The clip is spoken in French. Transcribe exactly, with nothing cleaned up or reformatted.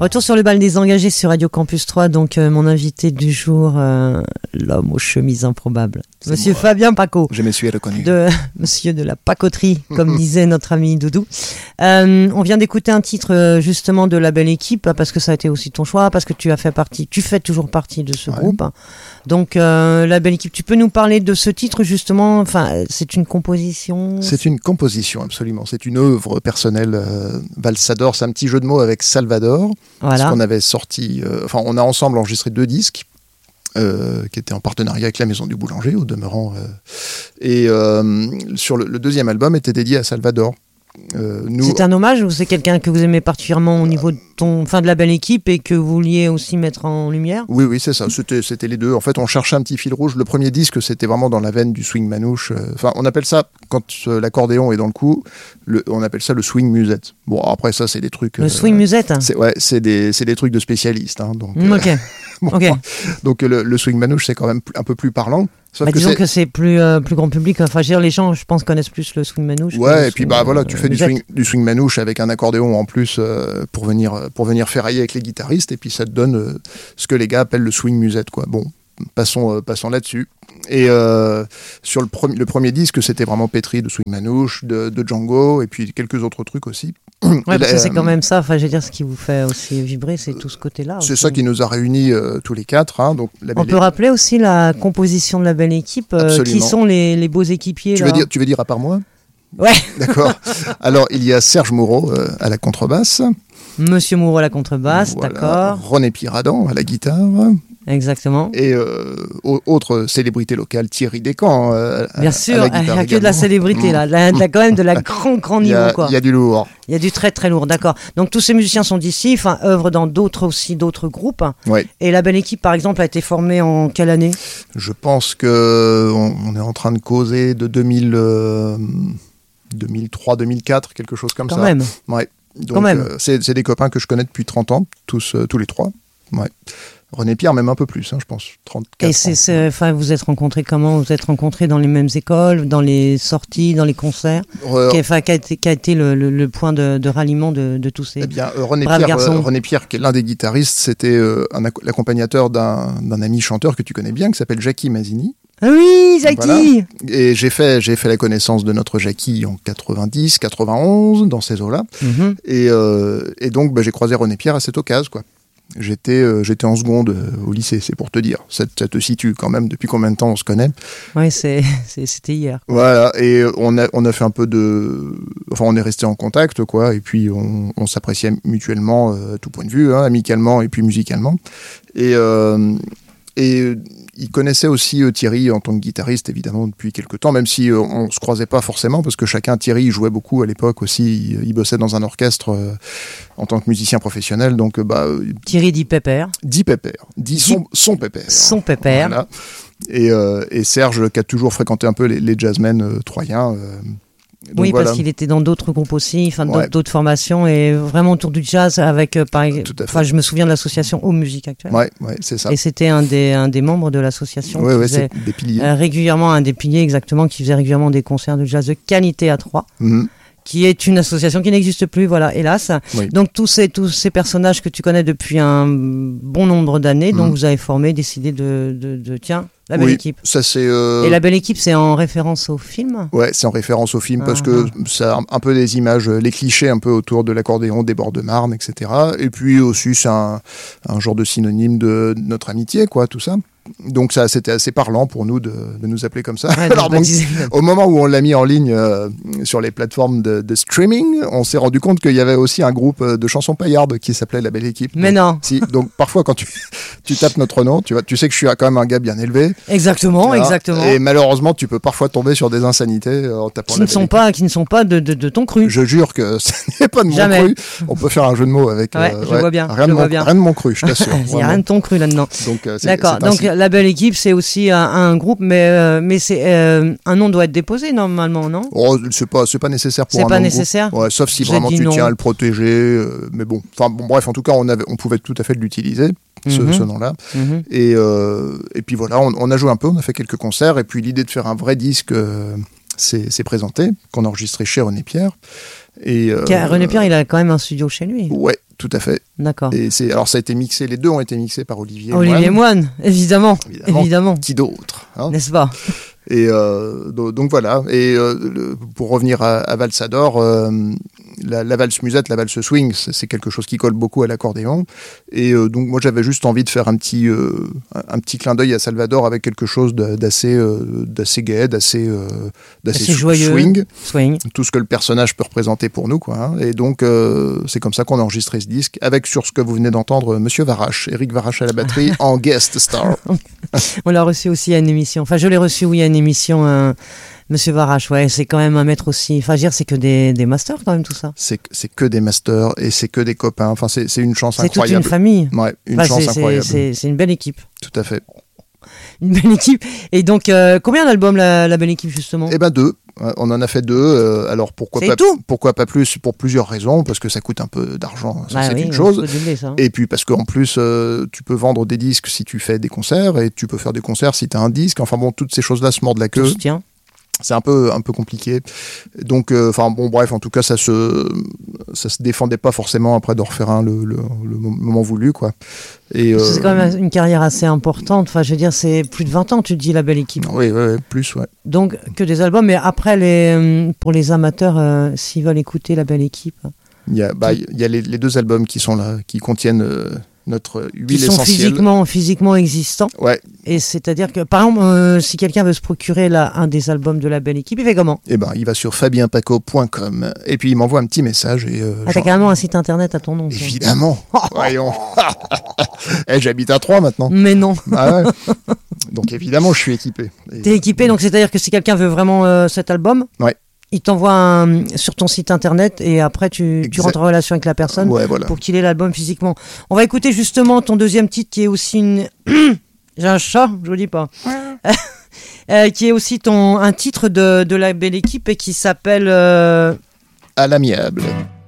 Retour sur le bal des engagés sur Radio Campus trois. Donc, euh, mon invité du jour, euh, l'homme aux chemises improbables. C'est Monsieur moi. Fabien Paco. Je me suis reconnu. De, monsieur de la pacoterie, comme disait notre ami Doudou. Euh, on vient d'écouter un titre, justement, de La Belle Équipe, parce que ça a été aussi ton choix, parce que tu as fait partie, tu fais toujours partie de ce ouais. groupe. Donc, euh, La Belle Équipe, tu peux nous parler de ce titre, justement? Enfin, c'est une composition? C'est une composition, absolument. C'est une œuvre personnelle. Euh, Valsador, c'est un petit jeu de mots avec Salvador. Voilà. Parce qu'on avait sorti, euh, enfin, on a ensemble enregistré deux disques euh, qui étaient en partenariat avec la Maison du Boulanger, au demeurant. Euh, et euh, sur le, le deuxième album était dédié à Salvador. Euh, nous... C'est un hommage ou c'est quelqu'un que vous aimez particulièrement au niveau de ton, enfin de La Belle Équipe et que vous vouliez aussi mettre en lumière? Oui, oui, c'est ça. C'était, c'était les deux. En fait, on cherchait un petit fil rouge. Le premier disque, c'était vraiment dans la veine du swing manouche. Enfin, on appelle ça, quand euh, l'accordéon est dans le coup, le, on appelle ça le swing musette. Bon, après ça, c'est des trucs. Le euh, swing musette. C'est, ouais, c'est des, c'est des trucs de spécialistes. Hein, donc. Mmh, ok. Euh, bon, okay. Donc le, le swing manouche, c'est quand même un peu plus parlant. Sauf bah, que disons c'est... que c'est plus, euh, plus grand public. Enfin, je veux dire, les gens, je pense, connaissent plus le swing manouche. Ouais, et puis bah voilà, tu fais du swing, du swing manouche avec un accordéon en plus euh, pour venir pour venir ferrailler avec les guitaristes, et puis ça te donne euh, ce que les gars appellent le swing musette, quoi. Bon, passons euh, passons là-dessus. Et euh, sur le, pre- le premier disque, c'était vraiment pétri de swing manouche, de, de Django, et puis quelques autres trucs aussi. Ouais, parce que c'est quand même ça, enfin, je veux dire, ce qui vous fait aussi vibrer, c'est tout ce côté-là. C'est aussi. Ça qui nous a réunis euh, tous les quatre. Hein, donc, la On peut é... rappeler aussi la composition de La Belle Équipe, euh, qui sont les, les beaux équipiers. Tu, là. Veux dire, tu veux dire à part moi? Ouais. D'accord. Alors, il y a Serge Moureau euh, à la contrebasse. Monsieur Moureau à la contrebasse, voilà. D'accord. René Piradan à la guitare. Exactement. Et euh, autre célébrité locale, Thierry Descamps. Euh, Bien à, sûr, à il n'y a que de la célébrité là. Là, là quand même de la grand, grand niveau. Il quoi. y a du lourd. Il y a du très, très lourd, d'accord. Donc tous ces musiciens sont d'ici, enfin, œuvrent dans d'autres aussi, d'autres groupes. Ouais. Et La Belle Équipe, par exemple, a été formée en quelle année? Je pense qu'on on est en train de causer de deux mille, euh, deux mille trois deux mille quatre, quelque chose comme quand ça. Quand même. Ouais. Donc, Quand même. Euh, c'est, c'est des copains que je connais depuis trente ans, tous, euh, tous les trois. Ouais. René Pierre, même un peu plus, hein, je pense, trente-quatre Et c'est, ans. c'est, enfin, vous êtes rencontrés comment? Vous êtes rencontrés dans les mêmes écoles, dans les sorties, dans les concerts? euh, Qui, enfin, qui a été, qui a été le, le, le point de, de ralliement de, de tous ces eh bien, euh, René, braves Pierre, garçons? euh, René Pierre, qui est l'un des guitaristes, c'était euh, un, l'accompagnateur d'un, d'un ami chanteur que tu connais bien, qui s'appelle Jackie Mazzini. Ah oui, Jackie. Voilà. Et j'ai fait, j'ai fait la connaissance de notre Jackie en quatre-vingt-dix, quatre-vingt-onze, dans ces eaux-là. Mm-hmm. Et, euh, et donc, bah, j'ai croisé René Pierre à cette occasion, quoi. J'étais, euh, j'étais en seconde euh, au lycée, c'est pour te dire. Ça, ça te situe quand même depuis combien de temps on se connaît. Oui, c'est, c'est, c'était hier. Voilà, et on a, on a fait un peu de... Enfin, on est resté en contact, quoi, et puis on, on s'appréciait mutuellement, euh, à tout point de vue, hein, amicalement et puis musicalement. Et... Euh, Et il connaissait aussi euh, Thierry en tant que guitariste, évidemment, depuis quelques temps, même si euh, on ne se croisait pas forcément, parce que chacun, Thierry, il jouait beaucoup à l'époque aussi, il, il bossait dans un orchestre euh, en tant que musicien professionnel. Donc, euh, bah, Thierry dit Pépère. Dit Pépère, dit son, son Pépère. Son Pépère. Voilà. Et, euh, et Serge, qui a toujours fréquenté un peu les, les jazzmen euh, troyens. Euh, Donc oui, voilà. Parce qu'il était dans d'autres groupes aussi, enfin ouais. d'autres, d'autres formations, et vraiment autour du jazz avec, euh, par enfin, je me souviens de l'association Aux Musiques Actuelles. Ouais, ouais, c'est ça. Et c'était un des, un des membres de l'association ouais, qui ouais, faisait c'est des piliers. Euh, régulièrement, un des piliers exactement, qui faisait régulièrement des concerts de jazz de qualité à Troyes. Mm-hmm. Qui est une association qui n'existe plus, voilà, hélas. Oui. Donc tous ces, tous ces personnages que tu connais depuis un bon nombre d'années, mmh. donc vous avez formé, décidé de, de, de tiens, La Belle oui, Équipe. Ça c'est. Euh... Et La Belle Équipe, c'est en référence au film? Ouais, c'est en référence au film ah, parce que ah. ça a un peu des images, les clichés un peu autour de l'accordéon, des bords de Marne, et cetera. Et puis aussi c'est un, un genre de synonyme de notre amitié, quoi, tout ça. Donc ça, c'était assez parlant pour nous de, de nous appeler comme ça. Ouais, Alors, donc, au moment où on l'a mis en ligne euh, sur les plateformes de, de streaming, on s'est rendu compte qu'il y avait aussi un groupe de chansons paillardes qui s'appelait La Belle Équipe. Mais donc, non. Si, donc parfois quand tu, tu tapes notre nom, tu, vois, tu sais que je suis quand même un gars bien élevé. Exactement, voilà. exactement. Et malheureusement, tu peux parfois tomber sur des insanités en tapant qui La ne sont Belle pas, Qui ne sont pas de, de, de ton cru. Je jure que ce n'est pas de mon Jamais. cru. On peut faire un jeu de mots avec... Ouais, euh, je ouais, vois bien. Rien, je de vois mon, bien. rien de mon cru, je t'assure. Il n'y a rien de ton cru là-dedans. Donc, euh, c'est, D'accord, c'est donc ainsi. La Belle Équipe, c'est aussi un, un groupe, mais, euh, mais c'est, euh, un nom doit être déposé normalement, non? Oh, c'est pas, c'est pas nécessaire pour c'est un pas nom nécessaire. Ouais, sauf si J'ai vraiment tu non. tiens à le protéger. Euh, mais bon, enfin bon, bref, en tout cas, on, avait, on pouvait tout à fait l'utiliser, ce, mm-hmm. ce nom-là. Mm-hmm. Et, euh, et puis voilà, on, on a joué un peu, on a fait quelques concerts, et puis l'idée de faire un vrai disque euh, s'est, s'est présentée, qu'on a enregistré chez René Pierre. Et, euh, René Pierre, il a quand même un studio chez lui. Ouais. tout à fait. D'accord. Et c'est, alors ça a été mixé, les deux ont été mixés par Olivier Olivier Moine, évidemment. Évidemment. évidemment. Qui d'autre hein n'est-ce pas? Et euh, donc voilà. Et euh, le, pour revenir à, à Valsador, euh, la, la valse musette, la valse swing, c'est, c'est quelque chose qui colle beaucoup à l'accordéon. Et euh, donc moi j'avais juste envie de faire un petit, euh, un petit clin d'œil à Salvador avec quelque chose d'assez, euh, d'assez gai, d'assez, euh, d'assez sw- joyeux. Swing. Swing. Tout ce que le personnage peut représenter pour nous, quoi. Hein. Et donc euh, c'est comme ça qu'on a enregistré ce disque, avec sur ce que vous venez d'entendre, Monsieur Varache, Éric Varache à la batterie en guest star. On l'a reçu aussi à une émission. Enfin, je l'ai reçu, oui, à une émission. Euh, Monsieur Varache, ouais, c'est quand même un maître aussi. Enfin, je veux dire, c'est que des, des masters quand même, tout ça. C'est, c'est que des masters et c'est que des copains. Enfin, c'est, c'est une chance c'est incroyable. C'est toute une famille. Ouais, une enfin, chance c'est, incroyable. C'est, c'est, c'est une belle équipe. Tout à fait. Une belle équipe. Et donc, euh, combien d'albums la, la belle équipe, justement? Eh ben deux. On en a fait deux. Euh, alors pourquoi c'est pas tout pourquoi pas plus? Pour plusieurs raisons, parce que ça coûte un peu d'argent, ça, bah c'est oui, une chose. Doubler, ça, hein. Et puis parce qu'en plus, euh, tu peux vendre des disques si tu fais des concerts, et tu peux faire des concerts si tu as un disque. Enfin bon, toutes ces choses-là se mordent la queue. Tout se tient. C'est un peu un peu compliqué. Donc, enfin euh, bon, bref, en tout cas, ça se ça se défendait pas forcément après d'en refaire un le, le, le moment voulu, quoi. Et c'est euh, quand même une carrière assez importante. Enfin, je veux dire, c'est plus de vingt ans, tu te dis, la belle équipe. Oui, oui, oui, plus, ouais. Donc, que des albums. Mais après, les, pour les amateurs, euh, s'ils veulent écouter la belle équipe. Il y a, bah, il y a les, les deux albums qui sont là, qui contiennent euh, notre huile qui sont essentielle. Physiquement, physiquement existants. Ouais. Et c'est-à-dire que, par exemple, euh, si quelqu'un veut se procurer là, un des albums de la belle équipe, il fait comment? Eh ben, il va sur fabien paco point com et puis il m'envoie un petit message. Et, euh, ah, t'as carrément un site internet à ton nom. Évidemment. Voyons. Eh, j'habite à Troyes maintenant. Mais non. Ah ouais. Donc évidemment, je suis équipé. Et... T'es équipé, donc c'est-à-dire que si quelqu'un veut vraiment euh, cet album, ouais. il t'envoie un, sur ton site internet et après tu, tu rentres en relation avec la personne ouais, voilà. pour qu'il ait l'album physiquement. On va écouter justement ton deuxième titre qui est aussi une... J'ai un chat, je vous dis pas. euh, qui est aussi ton, un titre de, de la belle équipe et qui s'appelle... Euh... À l'amiable.